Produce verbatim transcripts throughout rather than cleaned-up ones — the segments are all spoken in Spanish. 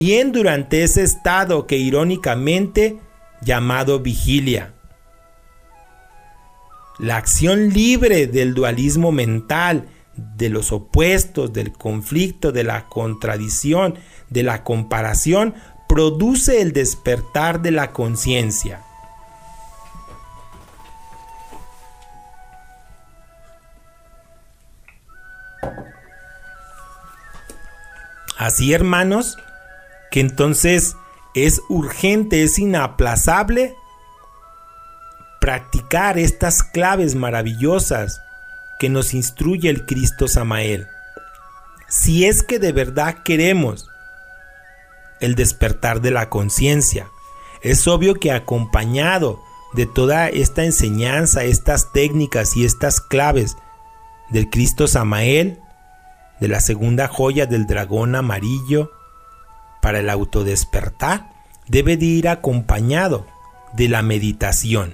Bien durante ese estado que irónicamente llamado vigilia. La acción libre del dualismo mental, de los opuestos, del conflicto, de la contradicción, de la comparación, produce el despertar de la conciencia. Así, hermanos, que entonces es urgente, es inaplazable practicar estas claves maravillosas que nos instruye el Cristo Samael. Si es que de verdad queremos el despertar de la conciencia, es obvio que acompañado de toda esta enseñanza, estas técnicas y estas claves del Cristo Samael, de la segunda joya del dragón amarillo para el autodespertar, debe de ir acompañado de la meditación.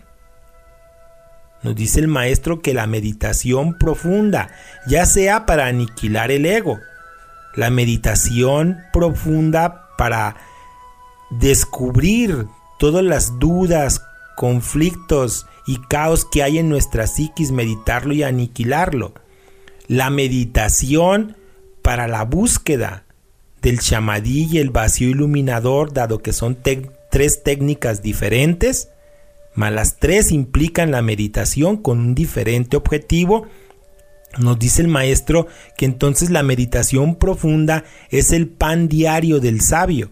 Nos dice el maestro que la meditación profunda, ya sea para aniquilar el ego, la meditación profunda para descubrir todas las dudas, conflictos y caos que hay en nuestra psiquis, meditarlo y aniquilarlo. La meditación para la búsqueda del chamadí y el vacío iluminador, dado que son te- tres técnicas diferentes, mas las tres implican la meditación con un diferente objetivo. Nos dice el maestro que entonces la meditación profunda es el pan diario del sabio,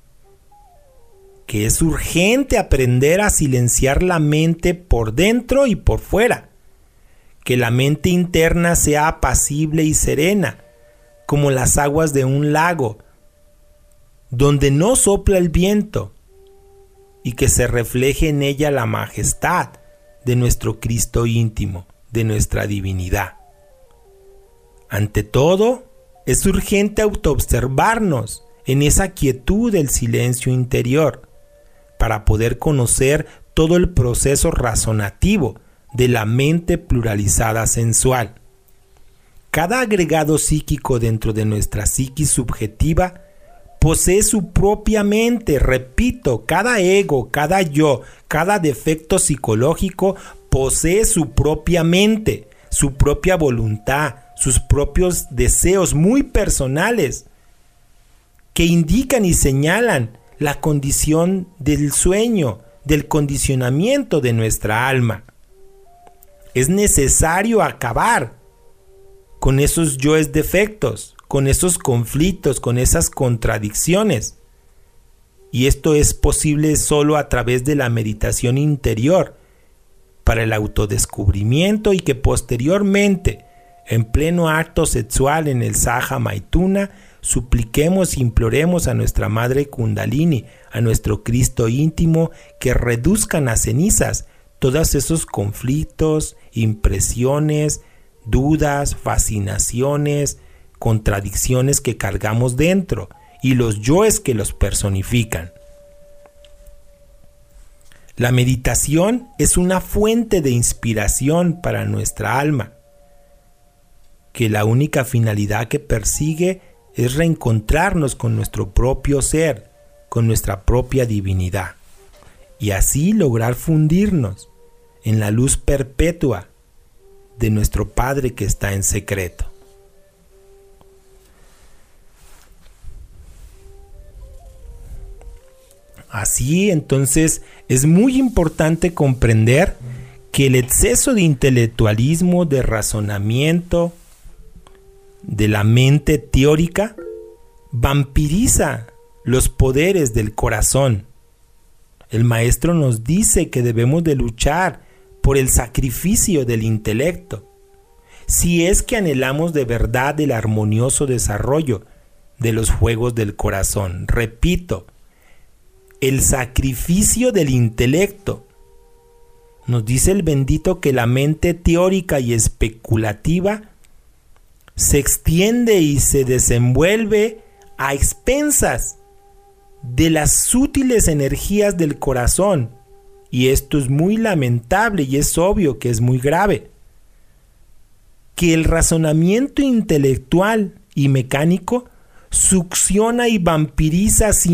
que es urgente aprender a silenciar la mente por dentro y por fuera, que la mente interna sea apacible y serena, como las aguas de un lago, donde no sopla el viento, y que se refleje en ella la majestad de nuestro Cristo íntimo, de nuestra divinidad. Ante todo, es urgente autoobservarnos en esa quietud del silencio interior, para poder conocer todo el proceso razonativo de la mente pluralizada sensual. Cada agregado psíquico dentro de nuestra psiquis subjetiva posee su propia mente, repito, cada ego, cada yo, cada defecto psicológico posee su propia mente, su propia voluntad, sus propios deseos muy personales que indican y señalan la condición del sueño, del condicionamiento de nuestra alma. Es necesario acabar con esos yoes defectos, con esos conflictos, con esas contradicciones. Y esto es posible solo a través de la meditación interior para el autodescubrimiento, y que posteriormente, en pleno acto sexual en el Saja Maituna, supliquemos e imploremos a nuestra Madre Kundalini, a nuestro Cristo íntimo, que reduzcan a cenizas todos esos conflictos, impresiones, dudas, fascinaciones, contradicciones que cargamos dentro y los yoes que los personifican. La meditación es una fuente de inspiración para nuestra alma, que la única finalidad que persigue es reencontrarnos con nuestro propio ser, con nuestra propia divinidad, y así lograr fundirnos en la luz perpetua de nuestro Padre que está en secreto. Así, entonces, es muy importante comprender que el exceso de intelectualismo, de razonamiento, de la mente teórica, vampiriza los poderes del corazón. El maestro nos dice que debemos de luchar por el sacrificio del intelecto, si es que anhelamos de verdad el armonioso desarrollo de los juegos del corazón. Repito, el sacrificio del intelecto. Nos dice el bendito que la mente teórica y especulativa se extiende y se desenvuelve a expensas de las sutiles energías del corazón, y esto es muy lamentable y es obvio que es muy grave. Que el razonamiento intelectual y mecánico succiona y vampiriza sin